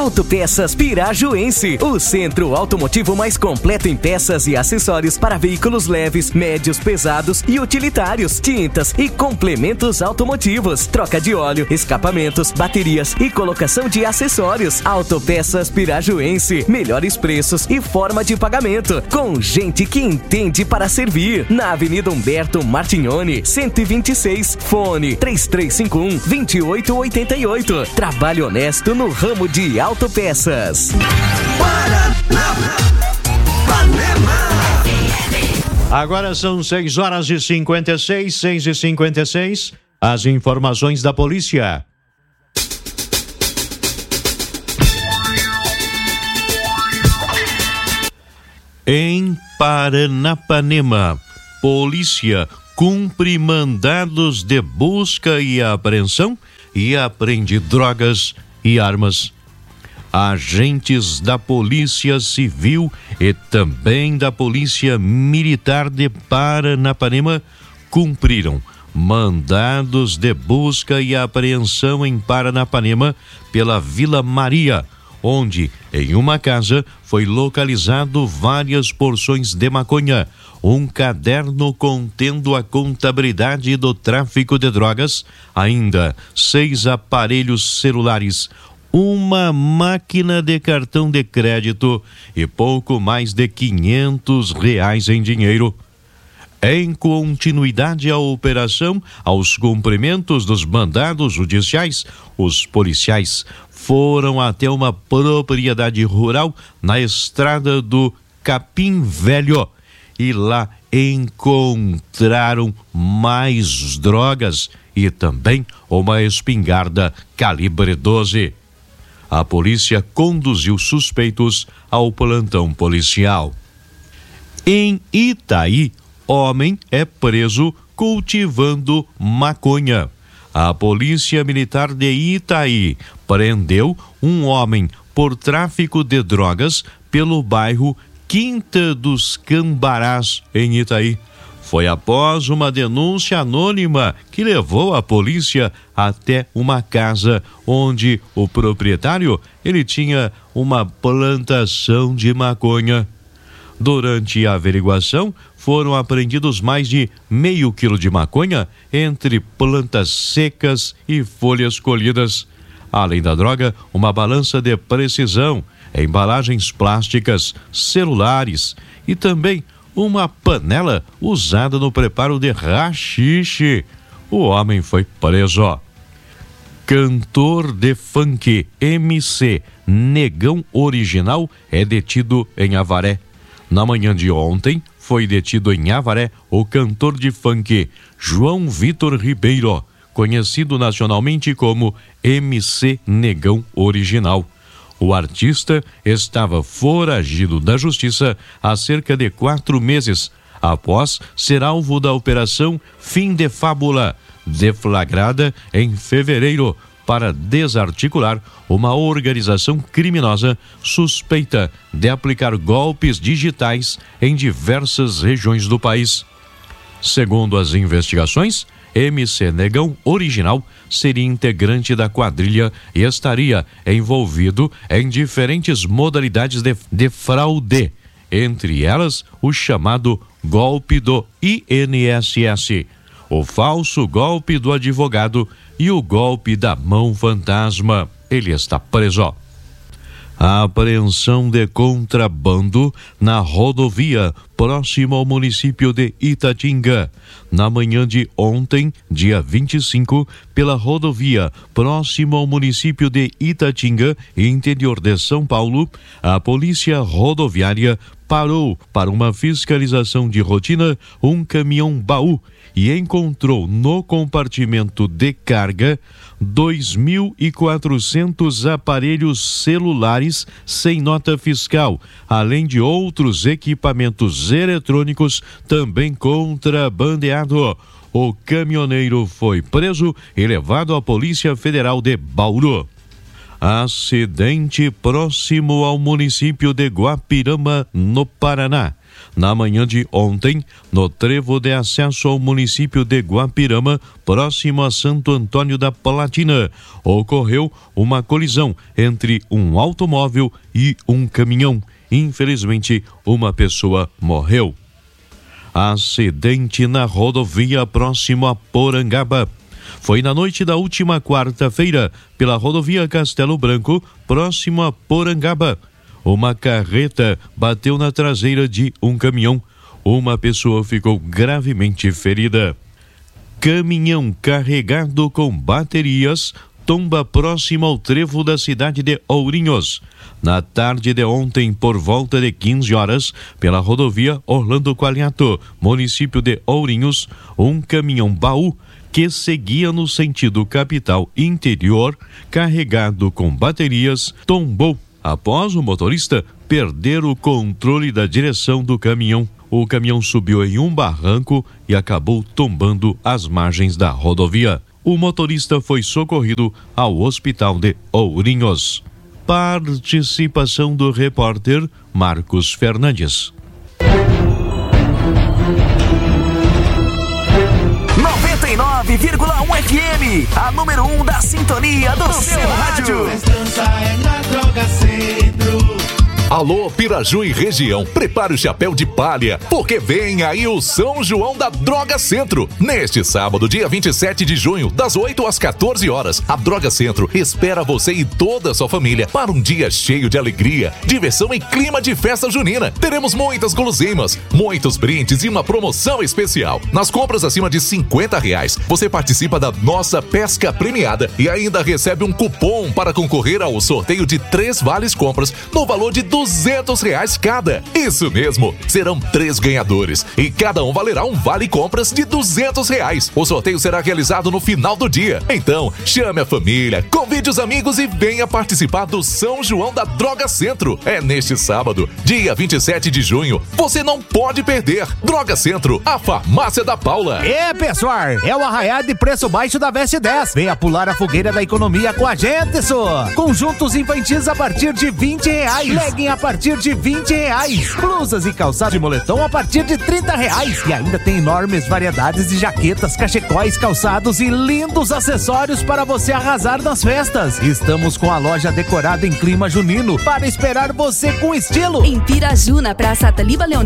Autopeças Pirajuense, o centro automotivo mais completo em peças e acessórios para veículos leves, médios, pesados e utilitários, tintas e complementos automotivos, troca de óleo, escapamentos, baterias e colocação de acessórios. Autopeças Pirajuense, melhores preços e forma de pagamento, com gente que entende para servir. Na Avenida Humberto Martignoni, 126, fone 3351-2888. Trabalho honesto no ramo de autopeças. Agora são 6h56, 6h56. As informações da polícia. Em Paranapanema, polícia cumpre mandados de busca e apreensão e apreende drogas e armas. Agentes da Polícia Civil e também da Polícia Militar de Paranapanema cumpriram mandados de busca e apreensão em Paranapanema pela Vila Maria, onde em uma casa foi localizado várias porções de maconha, um caderno contendo a contabilidade do tráfico de drogas, ainda 6 aparelhos celulares, uma máquina de cartão de crédito e pouco mais de R$500 em dinheiro. Em continuidade à operação, aos cumprimentos dos mandados judiciais, os policiais foram até uma propriedade rural na estrada do Capim Velho e lá encontraram mais drogas e também uma espingarda calibre 12. A polícia conduziu suspeitos ao plantão policial. Em Itaí, homem é preso cultivando maconha. A Polícia Militar de Itaí prendeu um homem por tráfico de drogas pelo bairro Quinta dos Cambarás, em Itaí. Foi após uma denúncia anônima que levou a polícia até uma casa onde o proprietário ele tinha uma plantação de maconha. Durante a averiguação, foram apreendidos mais de meio quilo de maconha entre plantas secas e folhas colhidas. Além da droga, uma balança de precisão, embalagens plásticas, celulares e também uma panela usada no preparo de haxixe. O homem foi preso. Cantor de funk MC Negão Original é detido em Avaré. Na manhã de ontem, foi detido em Avaré o cantor de funk João Vitor Ribeiro, conhecido nacionalmente como MC Negão Original. O artista estava foragido da justiça há cerca de 4 meses, após ser alvo da operação Fim de Fábula, deflagrada em fevereiro, para desarticular uma organização criminosa suspeita de aplicar golpes digitais em diversas regiões do país. Segundo as investigações, MC Negão Original seria integrante da quadrilha e estaria envolvido em diferentes modalidades de fraude, entre elas o chamado golpe do INSS, o falso golpe do advogado e o golpe da mão fantasma. Ele está preso. A apreensão de contrabando na rodovia próximo ao município de Itatinga. Na manhã de ontem, dia 25, pela rodovia próximo ao município de Itatinga, interior de São Paulo, a polícia rodoviária parou para uma fiscalização de rotina um caminhão-baú e encontrou no compartimento de carga 2.400 aparelhos celulares sem nota fiscal, além de outros equipamentos eletrônicos também contrabandeado. O caminhoneiro foi preso e levado à Polícia Federal de Bauru. Acidente próximo ao município de Guapirama, no Paraná. Na manhã de ontem, no trevo de acesso ao município de Guapirama, próximo a Santo Antônio da Platina, ocorreu uma colisão entre um automóvel e um caminhão. Infelizmente, uma pessoa morreu. Acidente na rodovia próximo a Porangaba. Foi na noite da última quarta-feira, pela rodovia Castelo Branco, próximo a Porangaba. Uma carreta bateu na traseira de um caminhão. Uma pessoa ficou gravemente ferida. Caminhão carregado com baterias tomba próximo ao trevo da cidade de Ourinhos. Na tarde de ontem, por volta de 15 horas, pela rodovia Orlando Qualiato, município de Ourinhos, um caminhão baú que seguia no sentido capital interior, carregado com baterias, tombou após o motorista perder o controle da direção do caminhão. O caminhão subiu em um barranco e acabou tombando às margens da rodovia. O motorista foi socorrido ao hospital de Ourinhos. Participação do repórter Marcos Fernandes. 99,1 FM, a número 1 da sintonia do seu rádio. Alô, Piraju e região, prepare o chapéu de palha, porque vem aí o São João da Droga Centro. Neste sábado, dia 27 de junho, das 8 às 14 horas, a Droga Centro espera você e toda a sua família para um dia cheio de alegria, diversão e clima de festa junina. Teremos muitas guloseimas, muitos brindes e uma promoção especial. Nas compras acima de R$50, você participa da nossa pesca premiada e ainda recebe um cupom para concorrer ao sorteio de 3 vales compras no valor de R$200 cada. Isso mesmo, serão 3 ganhadores e cada um valerá um vale compras de R$200. O sorteio será realizado no final do dia. Então, chame a família, convide os amigos e venha participar do São João da Droga Centro. É neste sábado, dia 27 de junho. Você não pode perder. Droga Centro, a farmácia da Paula. Pessoal, é o arraiá de preço baixo da Veste 10. Venha pular a fogueira da economia com a gente, só. Conjuntos infantis a partir de R$20. Legging a partir de R$20. Blusas e calçado de moletom a partir de R$30. E ainda tem enormes variedades de jaquetas, cachecóis, calçados e lindos acessórios para você arrasar nas festas. Estamos com a loja decorada em clima junino para esperar você com estilo. Em Piraju, na Praça Ataliba Leonel